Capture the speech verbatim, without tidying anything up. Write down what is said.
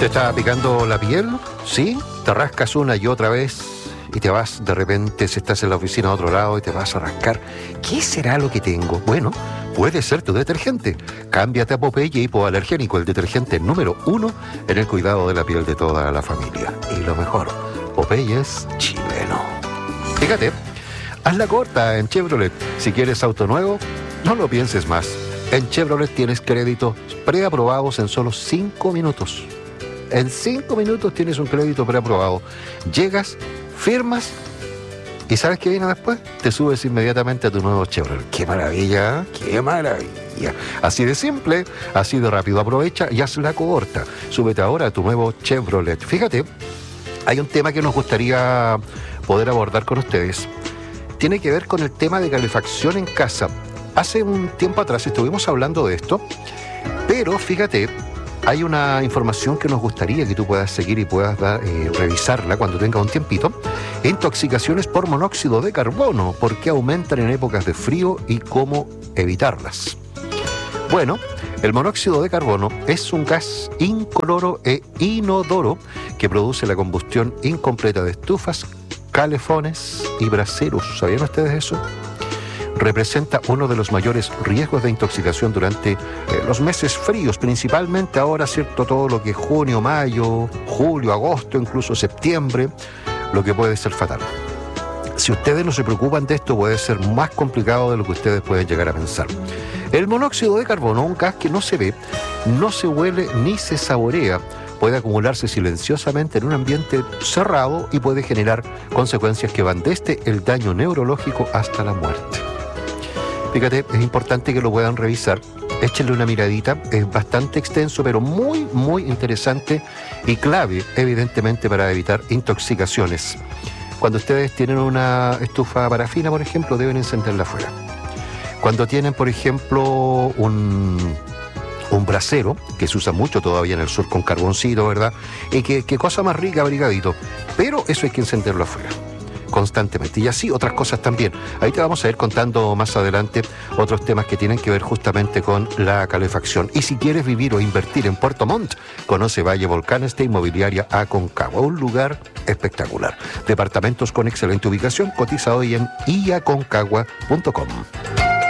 ¿Te está picando la piel? ¿Sí? Te rascas una y otra vez y te vas de repente, si estás en la oficina a otro lado y te vas a rascar. ¿Qué será lo que tengo? Bueno, puede ser tu detergente. Cámbiate a Popeye Hipoalergénico, el detergente número uno en el cuidado de la piel de toda la familia. Y lo mejor, Popeye es chileno. Fíjate, haz la corta en Chevrolet. Si quieres auto nuevo, no lo pienses más. En Chevrolet tienes créditos preaprobados en solo cinco minutos. En cinco minutos tienes un crédito preaprobado. Llegas, firmas y ¿sabes qué viene después? Te subes inmediatamente a tu nuevo Chevrolet. ¡Qué maravilla! ¡Qué maravilla! Así de simple, así de rápido. Aprovecha y haz la corta. Súbete ahora a tu nuevo Chevrolet. Fíjate, hay un tema que nos gustaría poder abordar con ustedes. Tiene que ver con el tema de calefacción en casa. Hace un tiempo atrás estuvimos hablando de esto, pero fíjate, hay una información que nos gustaría que tú puedas seguir y puedas dar, eh, revisarla cuando tengas un tiempito. Intoxicaciones por monóxido de carbono, ¿por qué aumentan en épocas de frío y cómo evitarlas? Bueno, el monóxido de carbono es un gas incoloro e inodoro que produce la combustión incompleta de estufas, calefones y braseros. ¿Sabían ustedes eso? Representa uno de los mayores riesgos de intoxicación durante eh, los meses fríos, principalmente ahora, ¿cierto? Todo lo que es junio, mayo, julio, agosto, incluso septiembre, lo que puede ser fatal. Si ustedes no se preocupan de esto, puede ser más complicado de lo que ustedes pueden llegar a pensar. El monóxido de carbono, un gas que no se ve, no se huele ni se saborea, puede acumularse silenciosamente en un ambiente cerrado y puede generar consecuencias que van desde el daño neurológico hasta la muerte. Fíjate, es importante que lo puedan revisar. Échenle una miradita, es bastante extenso, pero muy, muy interesante y clave, evidentemente, para evitar intoxicaciones. Cuando ustedes tienen una estufa parafina, por ejemplo, deben encenderla afuera. Cuando tienen, por ejemplo, un, un brasero, que se usa mucho todavía en el sur con carboncito, ¿verdad? Y que, que cosa más rica, abrigadito. Pero eso hay que encenderlo afuera constantemente, y así otras cosas también. Ahí te vamos a ir contando más adelante otros temas que tienen que ver justamente con la calefacción. Y si quieres vivir o invertir en Puerto Montt, conoce Valle Volcanes de Inmobiliaria Aconcagua, un lugar espectacular. Departamentos con excelente ubicación, cotiza hoy en i aconcagua punto com.